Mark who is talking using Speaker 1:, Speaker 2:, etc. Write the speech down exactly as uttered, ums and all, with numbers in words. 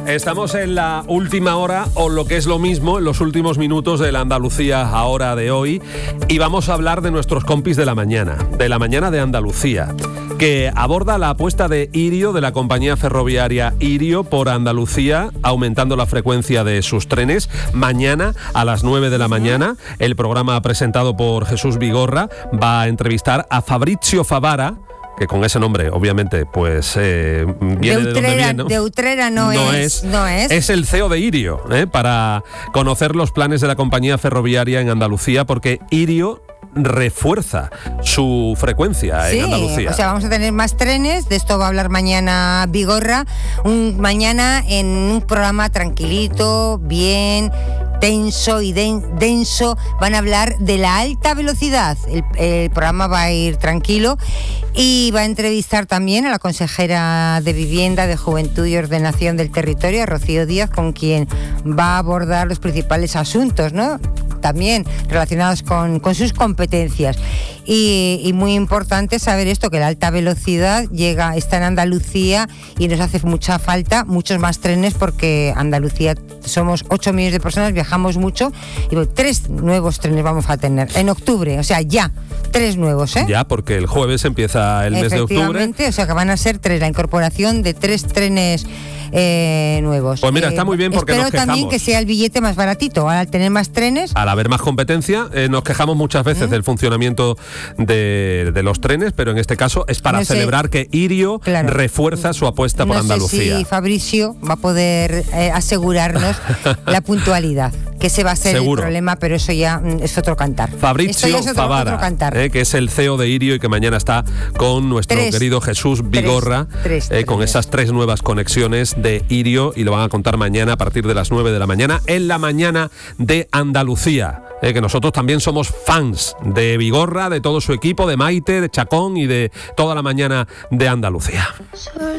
Speaker 1: Estamos en la última hora, o lo que es lo mismo, en los últimos minutos de la Andalucía Ahora de hoy, y vamos a hablar de nuestros compis de la mañana, de la mañana de Andalucía, que aborda la apuesta de Irio, de la compañía ferroviaria Irio, por Andalucía, aumentando la frecuencia de sus trenes. Mañana a las nueve de la mañana, el programa presentado por Jesús Vigorra va a entrevistar a Fabrizio Favara, que con ese nombre, obviamente, pues eh, viene de, Utrera, de donde viene, ¿no?
Speaker 2: De Utrera no, no es, es. No es.
Speaker 1: Es el C E O de Irio, ¿eh? Para conocer los planes de la compañía ferroviaria en Andalucía, porque Irio refuerza su frecuencia
Speaker 2: sí,
Speaker 1: en Andalucía.
Speaker 2: O sea, vamos a tener más trenes, de esto va a hablar mañana Vigorra, un, mañana en un programa tranquilito, bien, tenso y den, denso, van a hablar de la alta velocidad. El, el programa va a ir tranquilo y va a entrevistar también a la consejera de Vivienda, de Juventud y Ordenación del Territorio, a Rocío Díaz, con quien va a abordar los principales asuntos, ¿no? También relacionados con, con sus competencias. Y, y muy importante saber esto, que la alta velocidad llega, está en Andalucía y nos hace mucha falta muchos más trenes, porque Andalucía somos ocho millones de personas, viajamos mucho, y tres nuevos trenes vamos a tener en octubre, o sea, ya, tres nuevos, ¿eh?
Speaker 1: Ya, porque el jueves empieza el mes de octubre.
Speaker 2: Efectivamente, o sea que van a ser tres, la incorporación de tres trenes eh, nuevos.
Speaker 1: Pues mira,
Speaker 2: eh,
Speaker 1: está muy bien, porque
Speaker 2: espero
Speaker 1: nos quejamos.
Speaker 2: también que sea el billete más baratito, al tener más trenes.
Speaker 1: Al haber más competencia, eh, nos quejamos muchas veces ¿Mm? del funcionamiento de, de los trenes, pero en este caso es para no sé, celebrar que Irio claro, refuerza su apuesta
Speaker 2: no
Speaker 1: por Andalucía.
Speaker 2: No sé si Fabricio va a poder eh, asegurarnos la puntualidad, que ese va a ser
Speaker 1: Seguro.
Speaker 2: el problema, pero eso ya mm, es otro cantar.
Speaker 1: Fabricio
Speaker 2: es otro,
Speaker 1: Favara,
Speaker 2: otro cantar.
Speaker 1: Eh, que es el C E O de Irio y que mañana está con nuestro
Speaker 2: tres,
Speaker 1: querido Jesús Vigorra,
Speaker 2: tres, tres,
Speaker 1: eh, con esas tres nuevas conexiones de Irio, y lo van a contar mañana a partir de las nueve de la mañana en la mañana de Andalucía. Eh, que nosotros también somos fans de Vigorra, de todo su equipo, de Maite, de Chacón y de toda la mañana de Andalucía.